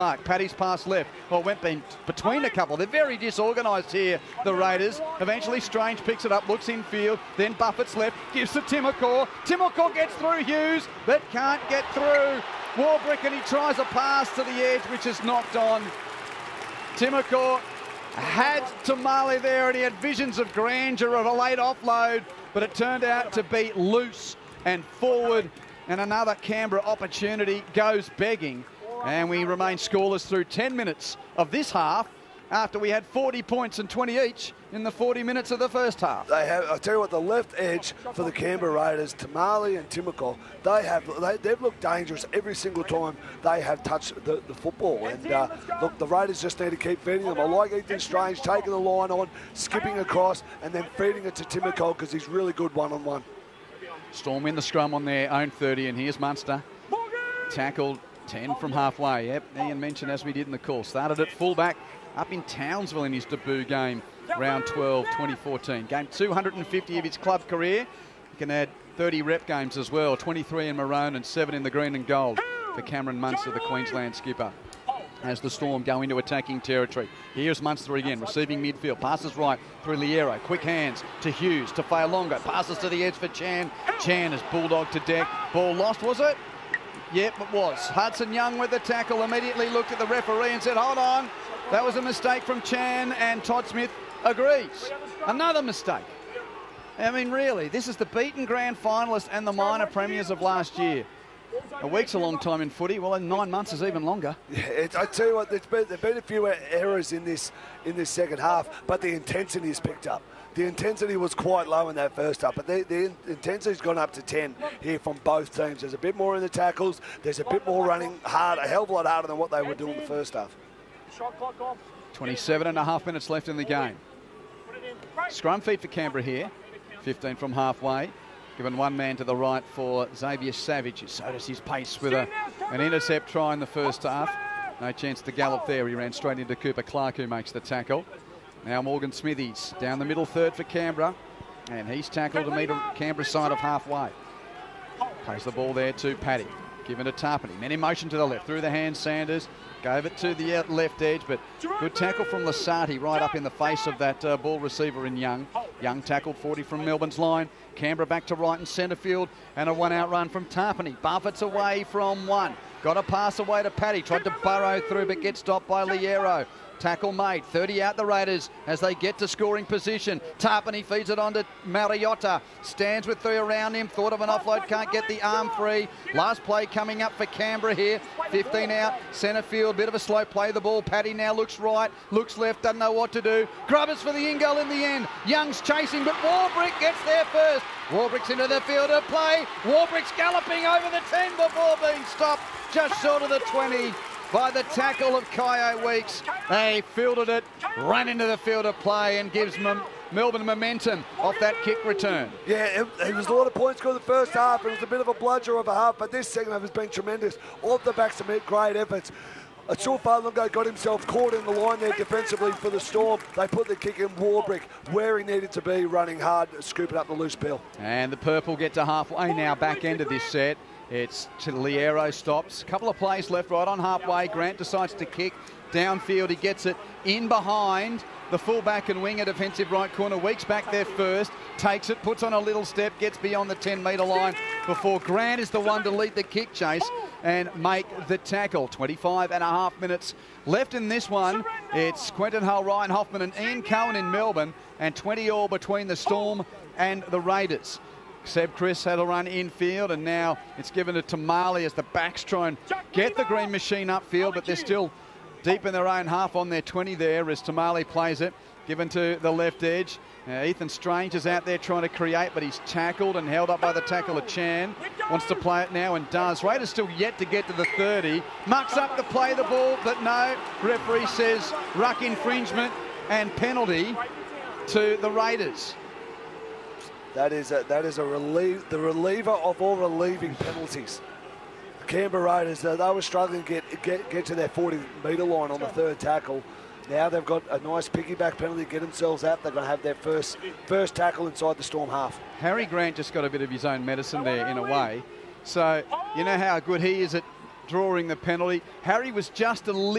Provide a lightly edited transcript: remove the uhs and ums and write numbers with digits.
mark. Paddy's pass left, or went between a couple. They're very disorganised here, the Raiders. Eventually Strange picks it up, looks infield, then Buffett's left, gives to Timokor. Timokor gets through Hughes, but can't get through Warbrick, and he tries a pass to the edge, which is knocked on. Timokor had Tamale there, and he had visions of grandeur of a late offload, but it turned out to be loose and forward, and another Canberra opportunity goes begging. And we remain scoreless through 10 minutes of this half after we had 40 points and 20 each in the 40 minutes of the first half. They have, I'll tell you what, the left edge for the Canberra Raiders, Tamale and Timokor, they've looked dangerous every single time they have touched the football. And look, the Raiders just need to keep feeding them. I like Ethan Strange taking the line on, skipping across, and then feeding it to Timokor because he's really good one-on-one. Storm win the scrum on their own 30, and here's Munster. Tackled 10 from halfway. Yep, Ian mentioned, as we did in the call, started at fullback up in Townsville in his debut game, round 12, 2014. Gained 250 of his club career. He can add 30 rep games as well, 23 in maroon and 7 in the green and gold for Cameron Munster, the Queensland skipper, as the Storm go into attacking territory. Here's Munster again, receiving midfield, passes right through Liero, quick hands to Hughes, to Failonga, passes to the edge for Chan. Chan is bulldog to deck, ball lost, was it? Yep, it was. Hudson Young with the tackle, immediately looked at the referee and said, hold on, that was a mistake from Chan, and Todd Smith agrees. Another mistake. I mean, really, this is the beaten grand finalist and the minor premiers of last year. A week's a long time in footy. Well, in 9 months is even longer. Yeah, I tell you what, there's been a few errors in this second half, but the intensity has picked up. The intensity was quite low in that first half, but the intensity's gone up to 10 here from both teams. There's a bit more in the tackles. There's a bit more running hard, a hell of a lot harder than what they were doing the first half. 27.5 minutes left in the game. Scrum feed for Canberra here. 15 from halfway. Given one man to the right for Xavier Savage, who showed us his pace with an intercept try in the first half. No chance to gallop there. He ran straight into Cooper Clark, who makes the tackle. Now Morgan Smithies down the middle third for Canberra, and he's tackled to meet Canberra's side of halfway. Plays the ball there to Paddy, given to Tarpany. Men in motion to the left, through the hands Sanders, gave it to the left edge, but good tackle from Lasati right up in the face of that ball receiver in Young. Young tackled 40 from Melbourne's line. Canberra back to right in centre field, and a one-out run from Tarpany. Buffett's away from one. Got a pass away to Paddy, tried to burrow through but gets stopped by Liero. Tackle made, 30 out the Raiders as they get to scoring position. Tarpany feeds it on to Mariota. Stands with 3 around him, thought of an offload, can't get the arm free. Last play coming up for Canberra here. 15 out, centre field, bit of a slow play the ball. Paddy now looks right, looks left, doesn't know what to do. Grubbers for the in goal in the end. Young's chasing, but Warbrick gets there first. Warbrick's into the field of play. Warbrick's galloping over the 10 before being stopped just short of the 20. By the tackle of Kyo Weeks. They fielded it, ran into the field of play, and gives Melbourne momentum off that kick return. Yeah, it was a lot of points scored the first half. It was a bit of a bludger of a half, but this second half has been tremendous. Off the backs of great efforts. Atul Failonga got himself caught in the line there defensively for the Storm. They put the kick in Warbrick where he needed to be, running hard, scooping up the loose bill. And the Purple get to halfway now, back end of this set. It's to Liero, stops. A couple of plays left, right on halfway. Grant decides to kick downfield. He gets it in behind the fullback and winger defensive right corner. Weeks back there first, takes it, puts on a little step, gets beyond the 10-metre line before Grant is the one to lead the kick chase and make the tackle. 25.5 minutes left in this one. It's Quentin Hull, Ryan Hoffman and Ian Cohen in Melbourne, and 20 all between the Storm and the Raiders. Seb Chris had a run infield, and now it's given to Tamale as the backs try and get the green machine upfield, but they're still deep in their own half on their 20 there as Tamale plays it. Given to the left edge. Ethan Strange is out there trying to create, but he's tackled and held up by the tackle of Chan. Wants to play it now and does. Raiders still yet to get to the 30. Mucks up to play the ball, but no. Referee says ruck infringement and penalty to the Raiders. That is a the reliever of all relieving penalties. The Canberra Raiders, they were struggling to get to their 40-metre line on the third tackle. Now they've got a nice piggyback penalty to get themselves out. They're going to have their first tackle inside the Storm half. Harry Grant just got a bit of his own medicine there in a way. So you know how good he is at drawing the penalty. Harry was just a